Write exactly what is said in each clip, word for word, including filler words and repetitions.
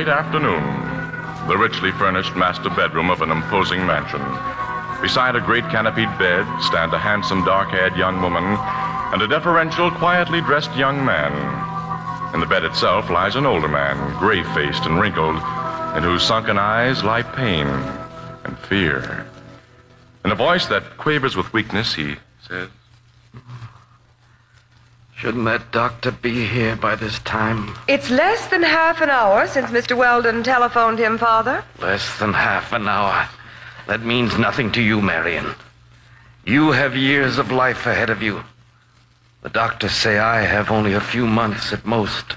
late afternoon. The richly furnished master bedroom of an imposing mansion. Beside a great canopied bed stand a handsome, dark-haired young woman and a deferential, quietly dressed young man. In the bed itself lies an older man, gray-faced and wrinkled, in whose sunken eyes lie pain and fear. In a voice that quavers with weakness, he says, "Shouldn't that doctor be here by this time?" It's less than half an hour since Mister Weldon telephoned him, Father. Less than half an hour. That means nothing to you, Marion. You have years of life ahead of you. The doctors say I have only a few months at most.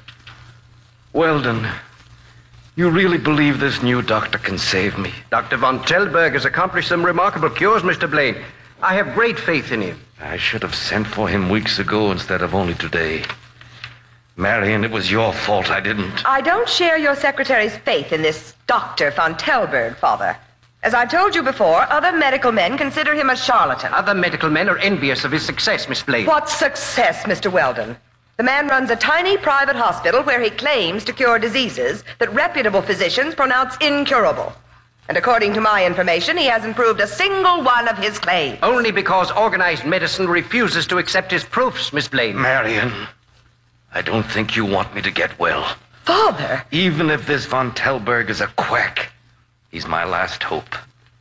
Weldon, you really believe this new doctor can save me? Doctor Von Tellberg has accomplished some remarkable cures, Mister Blaine. I have great faith in him. I should have sent for him weeks ago instead of only today. Marion, it was your fault I didn't. I don't share your secretary's faith in this Doctor Von Tellberg, Father. As I told you before, other medical men consider him a charlatan. Other medical men are envious of his success, Miss Blaine. What success, Mister Weldon? The man runs a tiny private hospital where he claims to cure diseases that reputable physicians pronounce incurable. And according to my information, he hasn't proved a single one of his claims. Only because organized medicine refuses to accept his proofs, Miss Blaine. Marion, I don't think you want me to get well. Father! Even if this Von Tellberg is a quack, he's my last hope.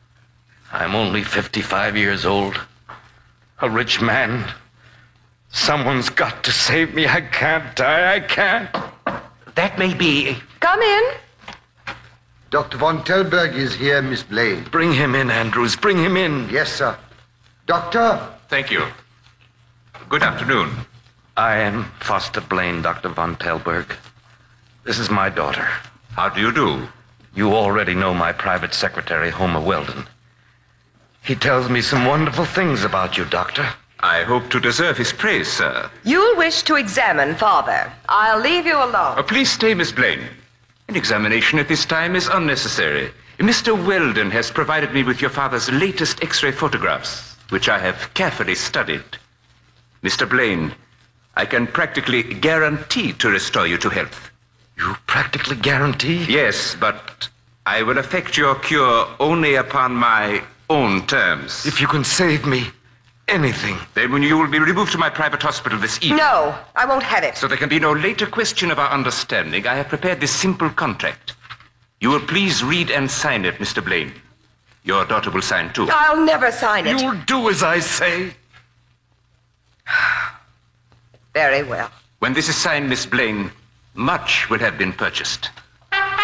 I'm only fifty-five years old. A rich man. Someone's got to save me. I can't die. I can't. That may be. Come in. Doctor Von Tellberg is here, Miss Blaine. Bring him in, Andrews. Bring him in. Yes, sir. Doctor? Thank you. Good afternoon. I am Foster Blaine, Doctor Von Tellberg. This is my daughter. How do you do? You already know my private secretary, Homer Weldon. He tells me some wonderful things about you, Doctor. I hope to deserve his praise, sir. You'll wish to examine Father. I'll leave you alone. Oh, please stay, Miss Blaine. An examination at this time is unnecessary. Mister Weldon has provided me with your father's latest X-ray photographs, which I have carefully studied. Mister Blaine, I can practically guarantee to restore you to health. You practically guarantee? Yes, but I will effect your cure only upon my own terms. If you can save me, anything. Then when you will be removed to my private hospital this evening. No, I won't have it. So there can be no later question of our understanding. I have prepared this simple contract. You will please read and sign it, Mister Blaine. Your daughter will sign too. I'll never sign it. You'll do as I say. Very well. When this is signed, Miss Blaine, much will have been purchased.